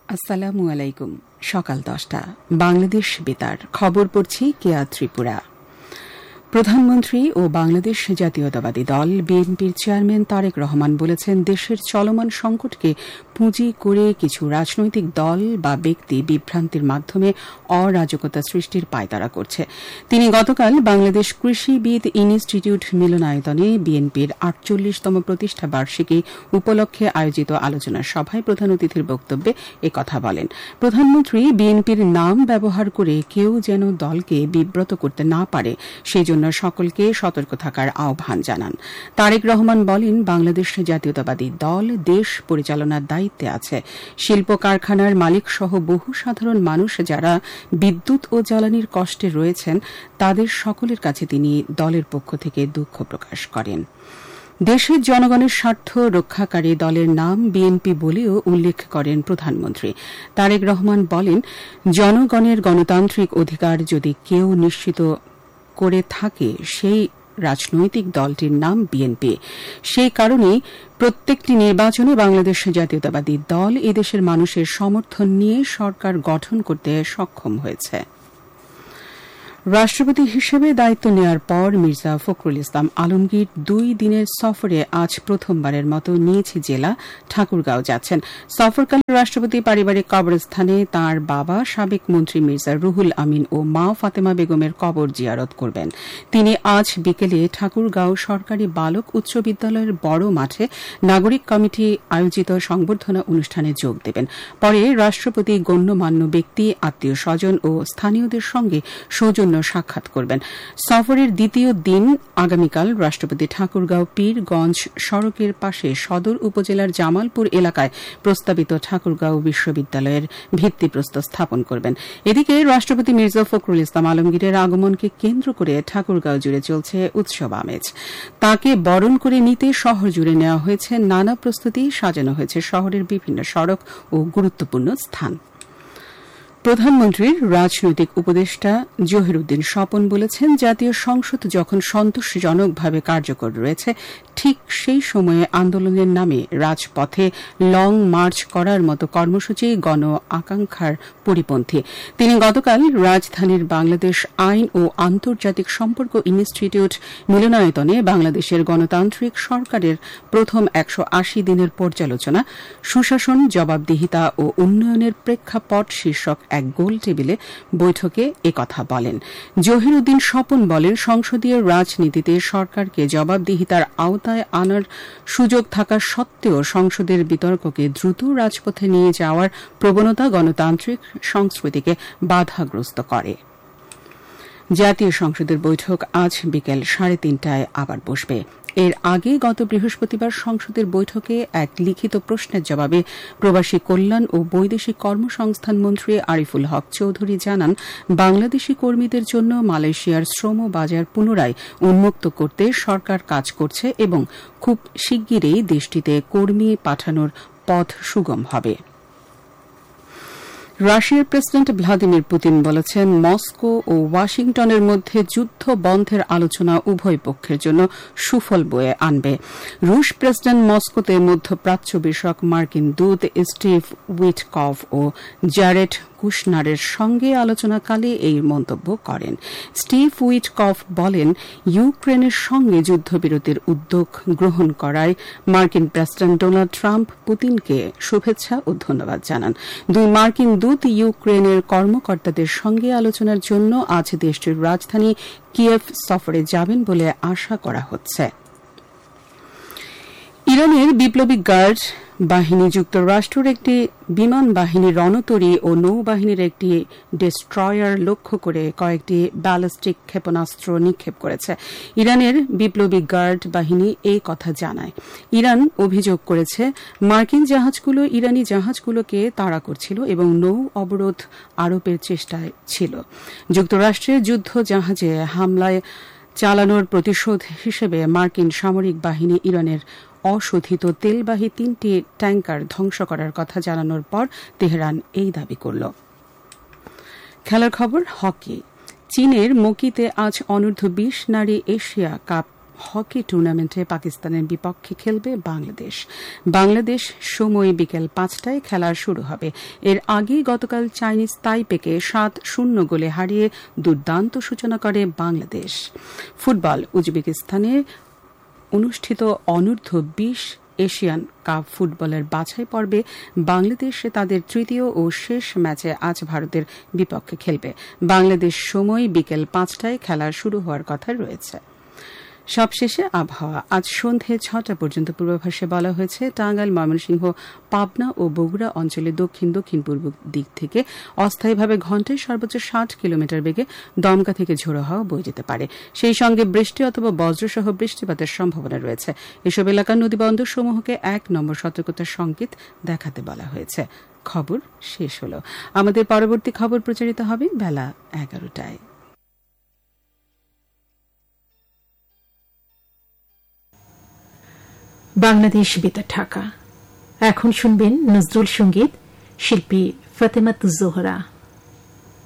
আসসালামু আলাইকুম। সকাল 10টা বাংলাদেশ বেতার খবর পড়ছি কেয়া ত্রিপুরা। প্রধানমন্ত্রী ও বাংলাদেশ জাতীয়তাবাদী দল বিএনপির চেয়ারম্যান তারেক রহমান বলেছেন, দেশের চলমান সংকটকে পুঁজি করে কিছু রাজনৈতিক দল বা ব্যক্তি বিভ্রান্তির মাধ্যমে অরাজকতা সৃষ্টির পায়তারা করছে। তিনি গতকাল বাংলাদেশ কৃষিবিদ ইনস্টিটিউট মিলনায়তনে বিএনপির ৪৮তম প্রতিষ্ঠা বার্ষিকী উপলক্ষে আয়োজিত আলোচনা সভায় প্রধান অতিথির বক্তব্যে একথা বলেন। প্রধানমন্ত্রী বিএনপির নাম ব্যবহার করে কেউ যেন দলকে বিব্রত করতে না পারে সেজন্য সকলকে সতর্ক থাকার আহ্বান জানান। তারেক রহমান বলেন, বাংলাদেশ জাতীয়তাবাদী দল দেশ পরিচালনার দায়িত্বে আছে। শিল্প কারখানার মালিক সহ বহু সাধারণ মানুষ যারা বিদ্যুৎ ও জ্বালানির কষ্টে রয়েছেন তাদের সকলের কাছে তিনি দলের পক্ষ থেকে দুঃখ প্রকাশ করেন। দেশের জনগণের স্বার্থ রক্ষাকারী দলের নাম বিএনপি বলেও উল্লেখ করেন প্রধানমন্ত্রী। তারেক রহমান বলেন, জনগণের গণতান্ত্রিক অধিকার যদি কেউ নিশ্চিত করে থাকে সেই রাজনৈতিক দলটির নাম বিএনপি। সেই কারণেই প্রত্যেকটি নির্বাচনে বাংলাদেশ জাতীয়তাবাদী দল এদেশের মানুষের সমর্থন নিয়ে সরকার গঠন করতে সক্ষম হয়েছে। রাষ্ট্রপতি হিসেবে দায়িত্ব নেওয়ার পর মির্জা ফখরুল ইসলাম আলমগীর 2 দিনের সফরে আজ প্রথমবারের মতো নিজ জেলা ঠাকুরগাঁও যাচ্ছেন। সফরকালে রাষ্ট্রপতি পারিবারিক কবরস্থানে তাঁর বাবা সাবেক মন্ত্রী মির্জা রুহুল আমিন ও মা ফাতেমা বেগমের কবর জিয়ারত করবেন। তিনি আজ বিকেলে ঠাকুরগাঁও সরকারি বালক উচ্চ বিদ্যালয়ের বড় মাঠে নাগরিক কমিটি আয়োজিত সংবর্ধনা অনুষ্ঠানে যোগ দেবেন। পরে রাষ্ট্রপতি গণ্যমান্য ব্যক্তি, আত্মীয় স্বজন ও স্থানীয়দের সঙ্গে সৌজন্য সাক্ষাৎ করবেন। সফরের দ্বিতীয় দিন আগামীকাল রাষ্ট্রপতি ঠাকুরগাঁও পীরগঞ্জ সড়কের পাশে সদর উপজেলার জামালপুর এলাকায় প্রস্তাবিত ঠাকুরগাঁও বিশ্ববিদ্যালয়ের ভিত্তিপ্রস্তর স্থাপন করবেন। এদিকে রাষ্ট্রপতি মির্জা ফখরুল ইসলাম আলমগীরের আগমনকে কেন্দ্র করে ঠাকুরগাঁও জুড়ে চলছে উৎসব আমেজ। তাকে বরণ করে নিতে শহর জুড়ে নেওয়া হয়েছে নানা প্রস্তুতি, সাজানো হয়েছে শহরের বিভিন্ন সড়ক ও গুরুত্বপূর্ণ স্থান। প্রধানমন্ত্রীর রাজনৈতিক উপদেষ্টা জহিরুদ্দিন স্বপন বলেছেন, জাতীয় সংসদ যখন সন্তোষজনকভাবে কার্যকর রয়েছে ঠিক সেই সময়ে আন্দোলনের নামে রাজপথে লং মার্চ করার মতো কর্মসূচি গণ আকাঙ্ক্ষার পরিপন্থী। তিনি গতকাল রাজধানীর বাংলাদেশ আইন ও আন্তর্জাতিক সম্পর্ক ইনস্টিটিউট মিলনায়তনে বাংলাদেশের গণতান্ত্রিক সরকারের প্রথম 180 দিনের পর্যালোচনা, সুশাসন, জবাবদিহিতা ও উন্নয়নের প্রেক্ষাপট শীর্ষক এক গোল টেবিলে বৈঠকে একথা বলেন। জহিরুদ্দিন স্বপন বলেন, সংসদীয় রাজনীতিতে সরকারকে জবাবদিহিতার আওতায় আনার সুযোগ থাকা সত্ত্বেও সংসদের বিতর্ককে দ্রুত রাজপথে নিয়ে যাওয়ার প্রবণতা গণতান্ত্রিক সংস্কৃতিকে বাধাগ্রস্ত করে। জাতীয় সংসদের বৈঠক আজ বিকেল 3:30টায় আবার বসবে। এর আগে গত বৃহস্পতিবার সংসদের বৈঠকে এক লিখিত প্রশ্নের জবাবে প্রবাসী কল্যাণ ও বৈদেশিক কর্মসংস্থান মন্ত্রী আরিফুল হক চৌধুরী জানান, বাংলাদেশি কর্মীদের জন্য মালয়েশিয়ার শ্রম বাজার পুনরায় উন্মুক্ত করতে সরকার কাজ করছে এবং খুব শিগগিরই দেশটিতে কর্মী পাঠানোর পথ সুগম হবে। রাশিয়ার প্রেসিডেন্ট ভ্লাদিমির পুতিন বলেছেন, মস্কো ও ওয়াশিংটনের মধ্যে যুদ্ধ বন্ধের আলোচনা উভয় পক্ষের জন্য সুফল বয়ে আনবে। রুশ প্রেসিডেন্ট মস্কোতে মধ্যপ্রাচ্য বিষয়ক মার্কিন দূত স্টিভ উইটকফ ও জ্যারেড কুশনারের সঙ্গে আলোচনাকালে এই মন্তব্য করেন। স্টিভ উইটকফ বলেন, ইউক্রেনের সঙ্গে যুদ্ধবিরতির উদ্যোগ গ্রহণ করায় মার্কিন প্রেসিডেন্ট ডোনাল্ড ট্রাম্প পুতিনকে শুভেচ্ছা ও ধন্যবাদ জানান। 2 মার্কিন দূত ইউক্রেনের কর্মকর্তাদের সঙ্গে আলোচনার জন্য আজ দেশটির রাজধানী কিয়েভ সফরে যাবেন বলে আশা করা হচ্ছে। ইরানের বিপ্লবী গার্ড বাহিনী যুক্তরাষ্ট্রের একটি বিমান বাহিনী, রণতরী ও নৌবাহিনীর একটি ডেস্ট্রয়ার লক্ষ্য করে কয়েকটি ব্যালিস্টিক ক্ষেপণাস্ত্র নিক্ষেপ করেছে। ইরানের বিপ্লবী গার্ড বাহিনী এই কথা জানায়। ইরান অভিযোগ করেছে, মার্কিন জাহাজগুলো ইরানি জাহাজগুলোকে তাড়া করছিল এবং নৌ অবরোধ আরোপের চেষ্টায় ছিল। যুক্তরাষ্ট্রের যুদ্ধ জাহাজে হামলায় চালানোর প্রতিশোধ হিসেবে মার্কিন সামরিক বাহিনী ইরানের অশোধিত তেলবাহী 3টি ট্যাঙ্কার ধ্বংস করার কথা জানানোর পর তেহরান এই দাবি করল। খেলার খবর, হকি। চীনের মকিতে আজ অনূর্ধ্ব 20 নারী এশিয়া কাপ হকি টুর্নামেন্টে পাকিস্তানের বিপক্ষে খেলবে বাংলাদেশ। বাংলাদেশ সময় বিকেল 5টায় খেলা শুরু হবে। এর আগে গতকাল চাইনিজ তাইপেকে 7-0 গোলে হারিয়ে দুর্দান্ত সূচনা করে বাংলাদেশ। ফুটবল, উজবেকিস্তানে অনুষ্ঠিত অনূর্ধ্ব-20 এশিয়ান কাপ ফুটবলের বাছাই পর্বে বাংলাদেশ তাদের তৃতীয় ও শেষ ম্যাচে আজ ভারতের বিপক্ষে খেলবে। বাংলাদেশ সময় বিকেল 5টায় খেলা শুরু হওয়ার কথা রয়েছে। সবশেষে আবহাওয়া। আজ সন্ধে 6টা পর্যন্ত পূর্বাভাসে বলা হয়েছে টাঙ্গাইল, ময়মনসিংহ, পাবনা ও বগুড়া অঞ্চলে দক্ষিণ দক্ষিণ পূর্ব দিক থেকে অস্থায়ীভাবে ঘণ্টায় সর্বোচ্চ 60 কিলোমিটার বেগে দমকা থেকে ঝোড়ো হাওয়া বয়ে যেতে পারে। সেই সঙ্গে বৃষ্টি অথবা বজ্রসহ বৃষ্টিপাতের সম্ভাবনা রয়েছে। এসব এলাকার নদীবন্দর সমূহকে 1 নম্বর সতর্কতার সংকেত দেখাতে বলা হয়েছে। খবর শেষ হল। আমাদের পরবর্তী খবর প্রচারিত হবে বেলা 11টায়। বাংলাদেশ বেতার ঢাকা। এখন শুনবেন নজরুল সঙ্গীত, শিল্পী ফাতেমাতুজ জোহরা।